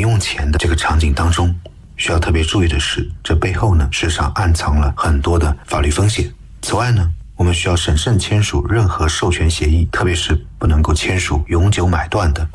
用钱的这个场景当中，需要特别注意的是，这背后呢，事实上暗藏了很多的法律风险。此外呢，我们需要审慎签署任何授权协议，特别是不能够签署永久买断的